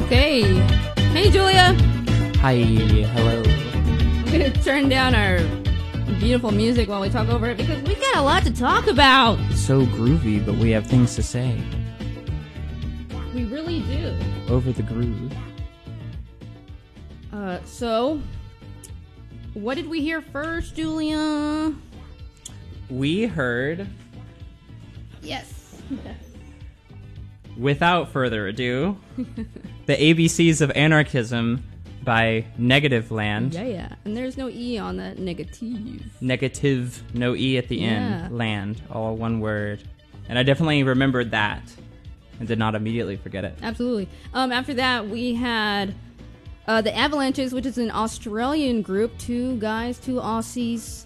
Okay. Hey, Julia. Hi, hello. I'm going to turn down our beautiful music while we talk over it because we got a lot to talk about. So groovy, but we have things to say. We really do. Over the groove. So, what did we hear first, Julia? We heard, Yes. without further ado, the ABCs of Anarchism by Negative Land. Yeah. And there's no E on that negative. Negative, no E at the Yeah. end. Land, all one word. And I definitely remembered that and did not immediately forget it. Absolutely. After that, we had the Avalanches, which is an Australian group. Two guys, two Aussies,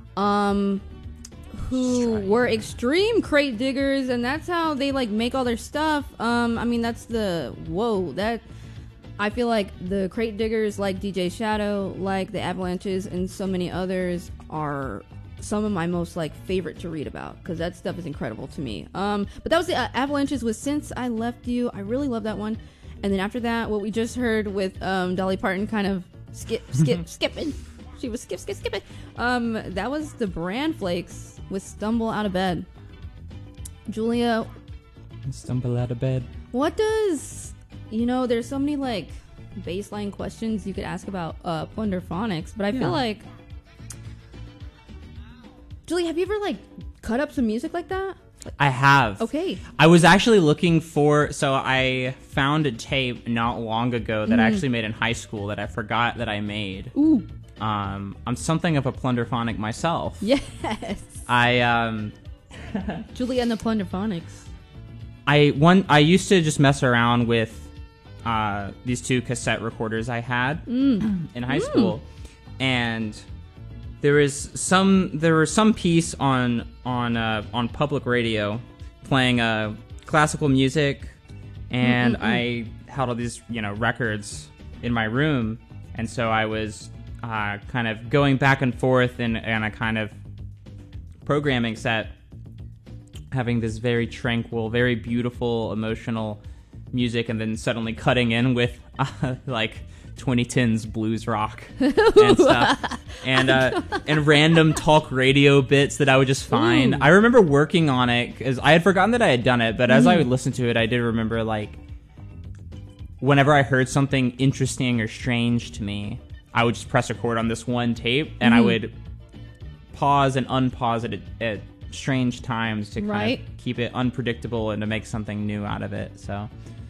who were extreme crate diggers, and that's how they like make all their stuff. I mean, that's I feel like the crate diggers, like DJ Shadow, like the Avalanches, and so many others are some of my most like favorite to read about because that stuff is incredible to me. But that was the Avalanches with Since I Left You. I really love that one. And then after that, what we just heard with Dolly Parton kind of skipping. She was skipping. That was the Bran Flakes with Stumble Out of Bed. Julia, Stumble out of bed. what does, there's so many like baseline questions you could ask about Plunderphonics, but I feel like, Julia, have you ever like cut up some music like that? I have. Okay. I was actually looking so I found a tape not long ago that I actually made in high school that I forgot that I made. Ooh. I'm something of a plunderphonic myself. Yes. I Julia and the Plunderphonics. I used to just mess around with these two cassette recorders I had in high school, and there was some piece on public radio playing classical music, and I had all these records in my room, and so I was kind of going back and forth in a kind of programming set, having this very tranquil, very beautiful, emotional music, and then suddenly cutting in with like 2010s blues rock and stuff, and random talk radio bits that I would just find. I remember working on it because I had forgotten that I had done it, but as I would listen to it, I did remember like whenever I heard something interesting or strange to me, I would just press record on this one tape, and I would pause and unpause it at strange times to kind of keep it unpredictable and to make something new out of it. So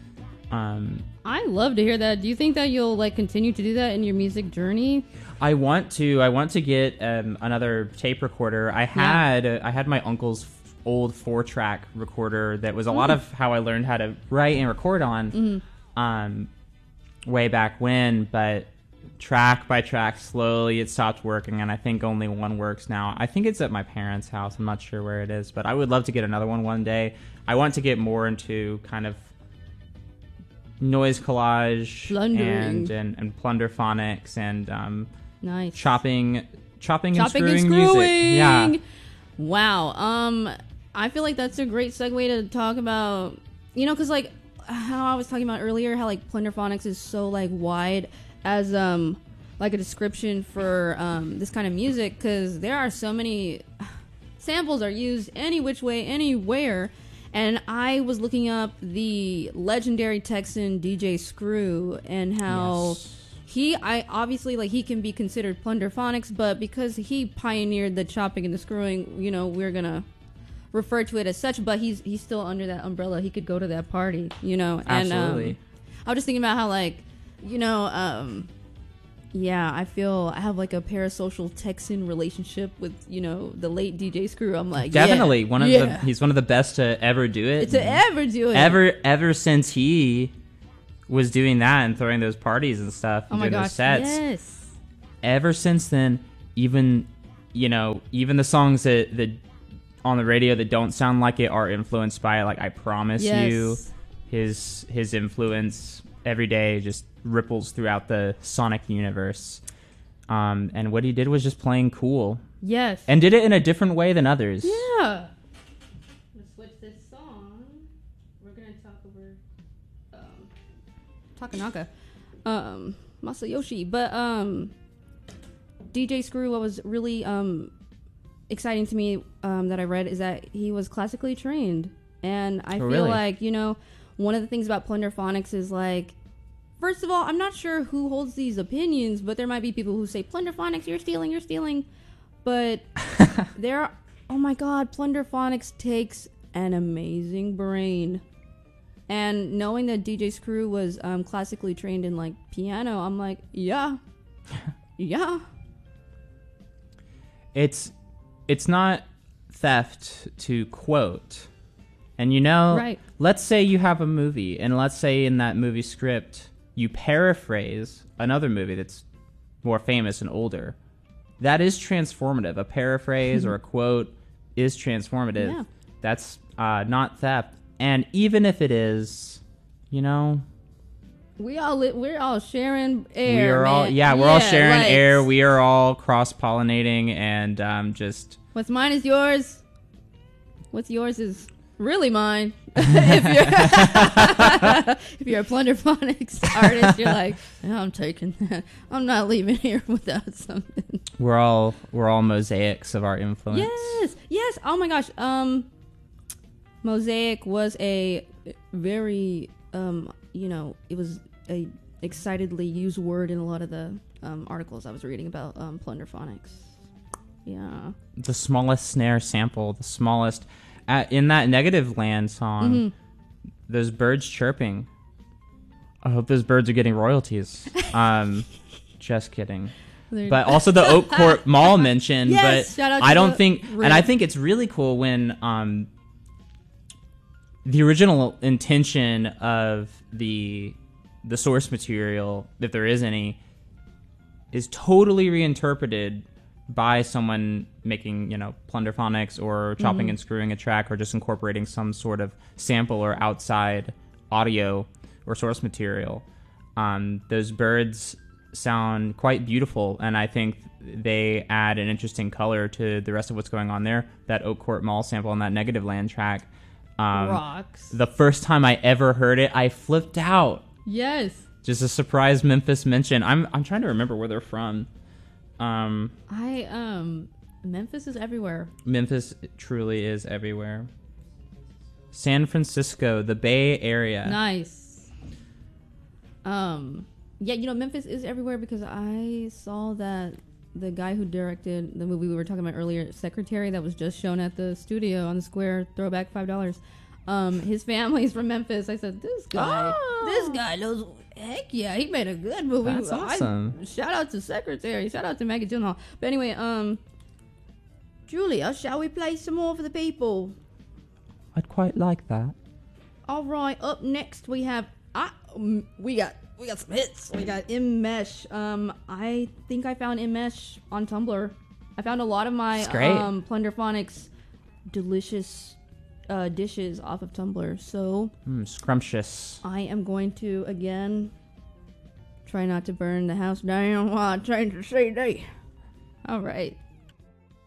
I love to hear that. Do you think that you'll like continue to do that in your music journey? I want to get another tape recorder. I had my uncle's old 4-track recorder that was a lot of how I learned how to write and record on way back when, but track by track, slowly it stopped working, and I think only one works now. I think it's at my parents' house. I'm not sure where it is, but I would love to get another one day. I want to get more into kind of noise collage and plunderphonics and nice chopping and screwing music. Yeah. Wow. I feel like that's a great segue to talk about, because like how I was talking about earlier, how like plunderphonics is so like wide as like a description for this kind of music, because there are so many samples are used any which way, anywhere. And I was looking up the legendary Texan DJ Screw and how he can be considered plunderphonics, but because he pioneered the chopping and the screwing, we're gonna refer to it as such. But he's still under that umbrella. He could go to that party, Absolutely. And I was just thinking about how like, I feel I have like a parasocial Texan relationship with, the late DJ Screw. I'm like, definitely he's one of the best to ever do it. Ever since he was doing that and throwing those parties and stuff and doing those sets. Yes. Ever since then, even the songs that on the radio that don't sound like it are influenced by it. Like, I promise you, his influence every day just ripples throughout the sonic universe. And what he did was just playing cool. Yes. And did it in a different way than others. Yeah. Let's switch this song. We're going to talk Takanaka, Masayoshi. But DJ Screw, what was really exciting to me that I read is that he was classically trained, and I feel really? like, you know, one of the things about Plunderphonics is like, first of all, I'm not sure who holds these opinions, but there might be people who say Plunderphonics, you're stealing, but there, oh my God, Plunderphonics takes an amazing brain. And knowing that DJ Screw was classically trained in like piano, I'm like, yeah. It's not theft to quote. And you know, Right. let's say you have a movie, and let's say in that movie script you paraphrase another movie that's more famous and older. That is transformative. A paraphrase or a quote is transformative. Yeah. That's not theft. And even if it is, you know, we're all sharing air. we're all man. we're all sharing like, air. We are all cross pollinating, and just what's mine is yours. What's yours is really mine. if you're a Plunderphonics artist, you're like, oh, I'm taking that. I'm not leaving here without something. we're all mosaics of our influence. Yes. Oh my gosh. Mosaic was a very you know, it was a excitedly used word in a lot of the articles I was reading about Plunderphonics. Yeah. The smallest snare sample, the smallest in that Negative Land song. Those birds chirping. I hope those birds are getting royalties. Just kidding. But also the Oak Court Mall mentioned. Yes, but shout out to I don't the think, rip. and I think it's really cool when the original intention of the source material, if there is any, is totally reinterpreted by someone making, you know, Plunderphonics or chopping and screwing a track or just incorporating some sort of sample or outside audio or source material. Those birds sound quite beautiful, and I think they add an interesting color to the rest of what's going on there. That Oak Court Mall sample on that Negative Land track. Rocks. The first time I ever heard it, I flipped out. Yes. Just a surprise Memphis mention. I'm trying to remember where they're from. Memphis is everywhere. Memphis truly is everywhere. San Francisco, the Bay Area. Nice. Yeah, you know, Memphis is everywhere because I saw that the guy who directed the movie we were talking about earlier, Secretary, that was just shown at the studio on the square, throwback $5. His family's from Memphis. I said, this guy knows. Heck yeah, he made a good movie. That's awesome. Shout out to Secretary. Shout out to Maggie Gyllenhaal. But anyway, Julia, shall we play some more for the people? I'd quite like that. All right. Up next, we have we got some hits. We got Immesh. I think I found Immesh on Tumblr. I found a lot of my Plunderphonics delicious dishes off of Tumblr. So scrumptious. I am going to again try not to burn the house down while I change the CD. All right.